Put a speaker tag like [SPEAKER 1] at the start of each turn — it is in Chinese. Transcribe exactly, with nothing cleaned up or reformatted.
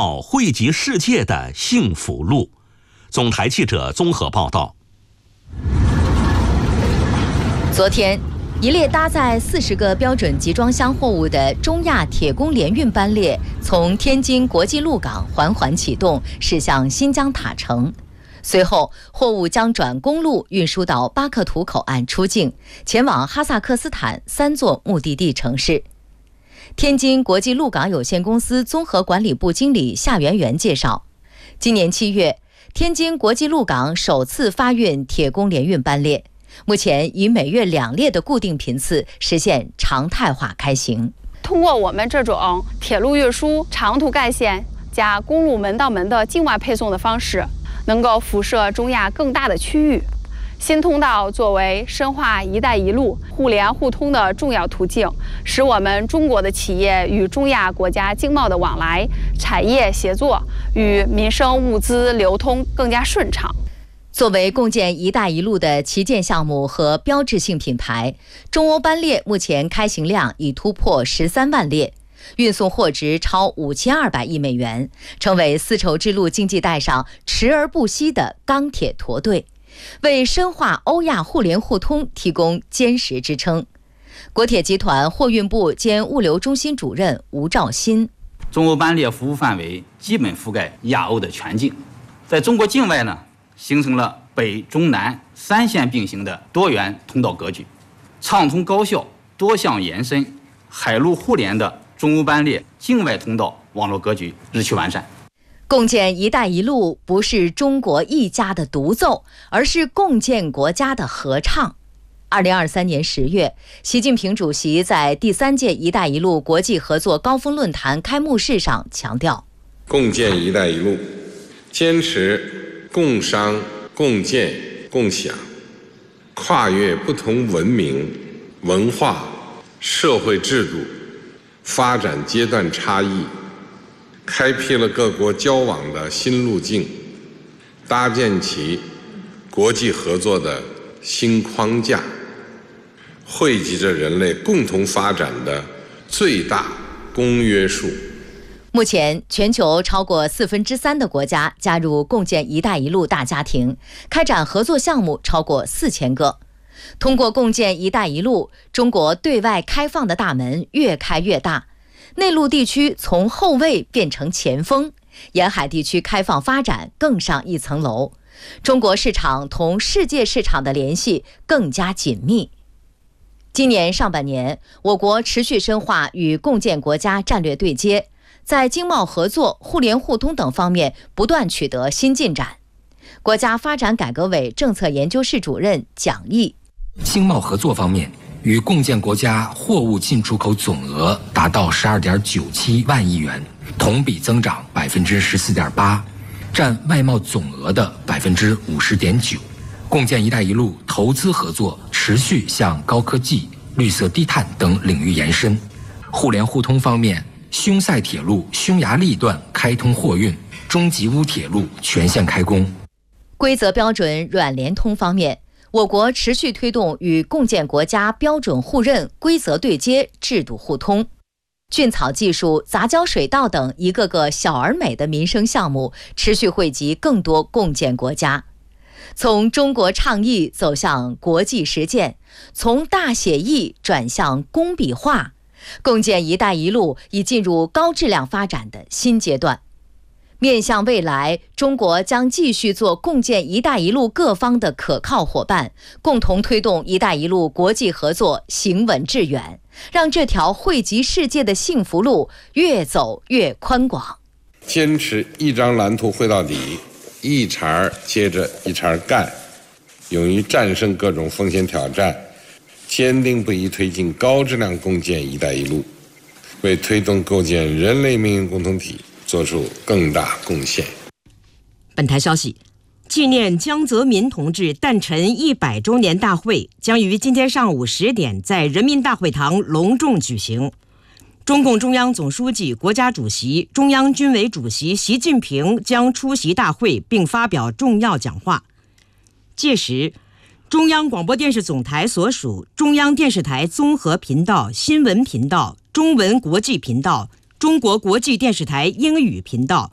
[SPEAKER 1] 道惠及世界的幸福路。总台记者综合报道。
[SPEAKER 2] 昨天，一列搭载四十个标准集装箱货物的中亚铁公联运班列从天津国际陆港缓缓启动，驶向新疆塔城。随后，货物将转公路运输到巴克图口岸出境，前往哈萨克斯坦三座目的地城市。天津国际陆港有限公司综合管理部经理夏元元介绍，今年七月，天津国际陆港首次发运铁公联运班列，目前以每月两列的固定频次实现常态化开行。
[SPEAKER 3] 通过我们这种铁路运输、长途干线加公路门到门的境外配送的方式，能够辐射中亚更大的区域。新通道作为深化“一带一路”互联互通的重要途径，使我们中国的企业与中亚国家经贸的往来、产业协作与民生物资流通更加顺畅。
[SPEAKER 2] 作为共建“一带一路”的旗舰项目和标志性品牌，中欧班列目前开行量已突破十三万列，运送货值超五千二百亿美元，成为丝绸之路经济带上驰而不息的钢铁驼队，为深化欧亚互联互通提供坚实支撑。国铁集团货运部兼物流中心主任吴兆新：
[SPEAKER 4] 中欧班列服务范围基本覆盖亚欧的全境，在中国境外呢，形成了北中南三线并行的多元通道格局，畅通高效、多项延伸、海陆互联的中欧班列境外通道网络格局日趋完善。
[SPEAKER 2] 共建“一带一路”不是中国一家的独奏，而是共建国家的合唱。二零二三年十月，习近平主席在第三届“一带一路”国际合作高峰论坛开幕式上强调，
[SPEAKER 5] 共建“一带一路”，坚持共商、共建、共享，跨越不同文明、文化、社会制度、发展阶段差异，开辟了各国交往的新路径，搭建起国际合作的新框架，汇集着人类共同发展的最大公约数。
[SPEAKER 2] 目前，全球超过四分之三的国家加入共建“一带一路”大家庭，开展合作项目超过四千个。通过共建“一带一路”，中国对外开放的大门越开越大，内陆地区从后卫变成前锋，沿海地区开放发展更上一层楼，中国市场同世界市场的联系更加紧密。今年上半年，我国持续深化与共建国家战略对接，在经贸合作、互联互通等方面不断取得新进展。国家发展改革委政策研究室主任蒋毅：
[SPEAKER 6] 经贸合作方面，与共建国家货物进出口总额达到十二点九七万亿元，同比增长百分之十四点八，占外贸总额的百分之五十点九。共建“一带一路”投资合作持续向高科技、绿色低碳等领域延伸。互联互通方面，匈塞铁路匈牙利段开通货运，中吉乌铁路全线开工。
[SPEAKER 2] 规则标准软联通方面，我国持续推动与共建国家标准互认、规则对接、制度互通。菌草技术、杂交水稻等一个个小而美的民生项目，持续惠及更多共建国家。从中国倡议走向国际实践，从大写意转向工笔画，共建“一带一路”已进入高质量发展的新阶段。面向未来，中国将继续做共建“一带一路”各方的可靠伙伴，共同推动“一带一路”国际合作行稳致远，让这条惠及世界的幸福路越走越宽广。
[SPEAKER 5] 坚持一张蓝图绘到底，一茬接着一茬干，勇于战胜各种风险挑战，坚定不移推进高质量共建“一带一路”，为推动构建人类命运共同体做出更大贡献。
[SPEAKER 7] 本台消息，纪念江泽民同志诞辰一百周年大会将于今天上午十点在人民大会堂隆重举行。中共中央总书记、国家主席、中央军委主席习近平将出席大会并发表重要讲话。届时，中央广播电视总台所属中央电视台综合频道、新闻频道、中文国际频道、中国国际电视台英语频道、